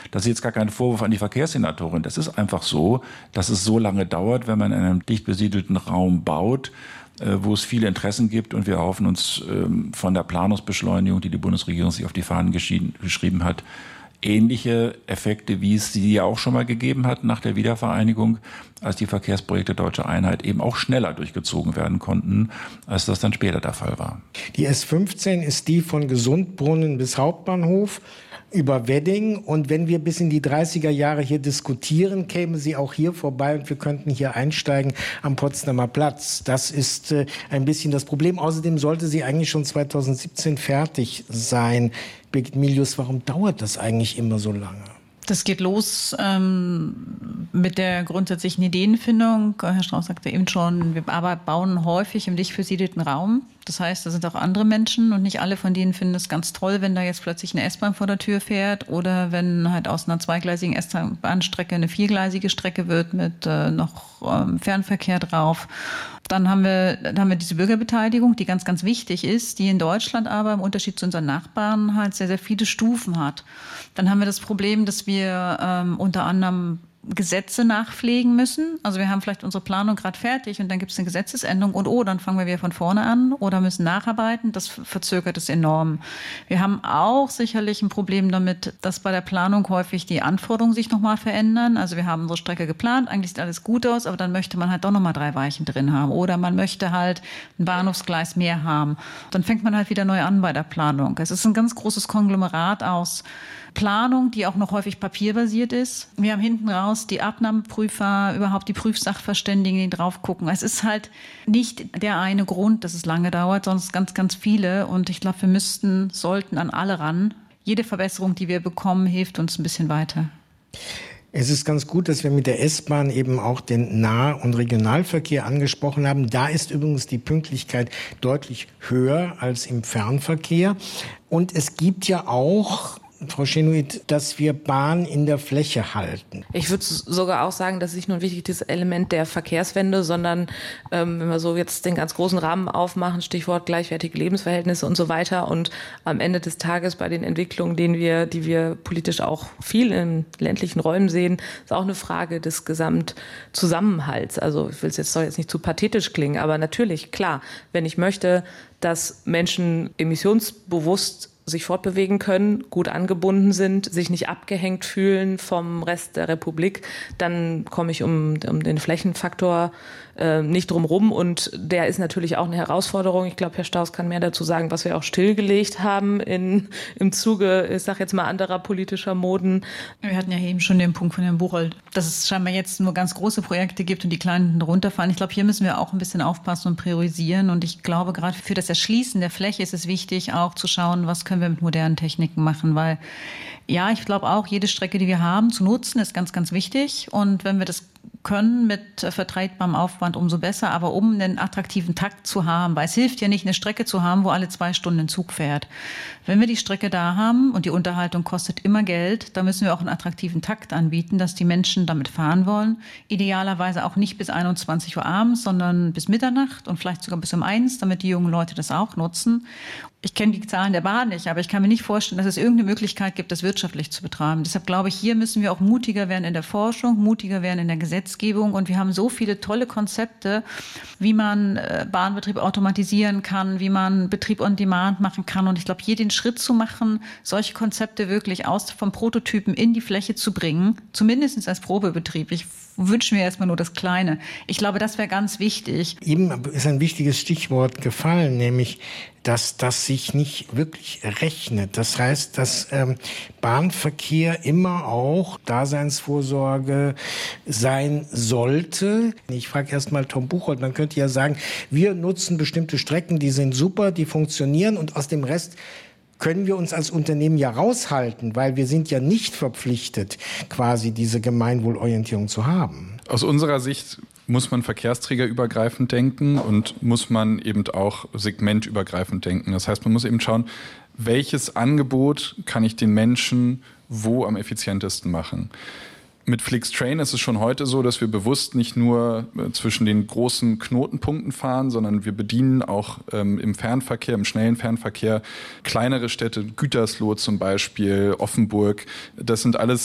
Das ist jetzt gar kein Vorwurf an die Verkehrssenatorin. Das ist einfach so, dass es so lange dauert, wenn man in einem dicht besiedelten Raum baut, wo es viele Interessen gibt. Und wir erhoffen uns von der Planungsbeschleunigung, die die Bundesregierung sich auf die Fahnen geschrieben hat, ähnliche Effekte, wie es sie ja auch schon mal gegeben hat nach der Wiedervereinigung, als die Verkehrsprojekte Deutsche Einheit eben auch schneller durchgezogen werden konnten, als das dann später der Fall war. Die S15 ist die von Gesundbrunnen bis Hauptbahnhof über Wedding. Und wenn wir bis in die 30er Jahre hier diskutieren, käme sie auch hier vorbei und wir könnten hier einsteigen am Potsdamer Platz. Das ist ein bisschen das Problem. Außerdem sollte sie eigentlich schon 2017 fertig sein. Birgit Milius, warum dauert das eigentlich immer so lange? Das geht los mit der grundsätzlichen Ideenfindung. Herr Strauß sagte eben schon, wir bauen häufig im dicht besiedelten Raum. Das heißt, da sind auch andere Menschen und nicht alle von denen finden es ganz toll, wenn da jetzt plötzlich eine S-Bahn vor der Tür fährt oder wenn halt aus einer zweigleisigen S-Bahn-Strecke eine viergleisige Strecke wird mit noch Fernverkehr drauf. Dann haben wir diese Bürgerbeteiligung, die ganz, ganz wichtig ist, die in Deutschland aber im Unterschied zu unseren Nachbarn halt sehr, sehr viele Stufen hat. Dann haben wir das Problem, dass wir unter anderem Gesetze nachpflegen müssen. Also wir haben vielleicht unsere Planung gerade fertig und dann gibt es eine Gesetzesänderung und dann fangen wir wieder von vorne an oder müssen nacharbeiten. Das verzögert es enorm. Wir haben auch sicherlich ein Problem damit, dass bei der Planung häufig die Anforderungen sich nochmal verändern. Also wir haben unsere Strecke geplant, eigentlich sieht alles gut aus, aber dann möchte man halt doch nochmal 3 Weichen drin haben oder man möchte halt ein Bahnhofsgleis mehr haben. Dann fängt man halt wieder neu an bei der Planung. Es ist ein ganz großes Konglomerat aus Planung, die auch noch häufig papierbasiert ist. Wir haben hinten raus die Abnahmeprüfer, überhaupt die Prüfsachverständigen, die drauf gucken. Es ist halt nicht der eine Grund, dass es lange dauert, sondern es sind ganz, ganz viele. Und ich glaube, wir sollten an alle ran. Jede Verbesserung, die wir bekommen, hilft uns ein bisschen weiter. Es ist ganz gut, dass wir mit der S-Bahn eben auch den Nah- und Regionalverkehr angesprochen haben. Da ist übrigens die Pünktlichkeit deutlich höher als im Fernverkehr. Und es gibt ja auch, Frau Schenoid, dass wir Bahn in der Fläche halten. Ich würde sogar auch sagen, das ist nicht nur ein wichtiges Element der Verkehrswende, sondern wenn wir so jetzt den ganz großen Rahmen aufmachen, Stichwort gleichwertige Lebensverhältnisse und so weiter und am Ende des Tages bei den Entwicklungen, die wir politisch auch viel in ländlichen Räumen sehen, ist auch eine Frage des Gesamtzusammenhalts. Also soll jetzt nicht zu pathetisch klingen, aber natürlich, klar, wenn ich möchte, dass Menschen emissionsbewusst sich fortbewegen können, gut angebunden sind, sich nicht abgehängt fühlen vom Rest der Republik, dann komme ich um den Flächenfaktor nicht drum rum. Und der ist natürlich auch eine Herausforderung. Ich glaube, Herr Staus kann mehr dazu sagen, was wir auch stillgelegt haben im Zuge, ich sage jetzt mal, anderer politischer Moden. Wir hatten ja eben schon den Punkt von Herrn Buchholz, dass es scheinbar jetzt nur ganz große Projekte gibt und die kleinen runterfallen. Ich glaube, hier müssen wir auch ein bisschen aufpassen und priorisieren. Und ich glaube, gerade für das Erschließen der Fläche ist es wichtig, auch zu schauen, was können wir mit modernen Techniken machen. Weil, ja, ich glaube auch, jede Strecke, die wir haben, zu nutzen, ist ganz, ganz wichtig. Und wenn wir das können mit vertretbarem Aufwand, umso besser. Aber um einen attraktiven Takt zu haben, weil es hilft ja nicht, eine Strecke zu haben, wo alle 2 Stunden ein Zug fährt. Wenn wir die Strecke da haben und die Unterhaltung kostet immer Geld, dann müssen wir auch einen attraktiven Takt anbieten, dass die Menschen damit fahren wollen. Idealerweise auch nicht bis 21 Uhr abends, sondern bis Mitternacht und vielleicht sogar bis um 1, damit die jungen Leute das auch nutzen. Ich kenne die Zahlen der Bahn nicht, aber ich kann mir nicht vorstellen, dass es irgendeine Möglichkeit gibt, das wirtschaftlich zu betreiben. Deshalb glaube ich, hier müssen wir auch mutiger werden in der Forschung, mutiger werden in der Gesetzgebung. Und wir haben so viele tolle Konzepte, wie man Bahnbetrieb automatisieren kann, wie man Betrieb on Demand machen kann. Und ich glaube, hier den Schritt zu machen, solche Konzepte wirklich vom Prototypen in die Fläche zu bringen, zumindest als Probebetrieb. Ich wünsche mir erstmal nur das Kleine. Ich glaube, das wäre ganz wichtig. Eben ist ein wichtiges Stichwort gefallen, nämlich, dass das sich nicht wirklich rechnet. Das heißt, dass Bahnverkehr immer auch Daseinsvorsorge sein sollte. Ich frage erst mal Tom Buchholz, man könnte ja sagen, wir nutzen bestimmte Strecken, die sind super, die funktionieren und aus dem Rest können wir uns als Unternehmen ja raushalten, weil wir sind ja nicht verpflichtet, quasi diese Gemeinwohlorientierung zu haben. Aus unserer Sicht muss man verkehrsträgerübergreifend denken und muss man eben auch segmentübergreifend denken. Das heißt, man muss eben schauen, welches Angebot kann ich den Menschen wo am effizientesten machen. Mit FlixTrain ist es schon heute so, dass wir bewusst nicht nur zwischen den großen Knotenpunkten fahren, sondern wir bedienen auch im Fernverkehr, im schnellen Fernverkehr kleinere Städte, Gütersloh zum Beispiel, Offenburg. Das sind alles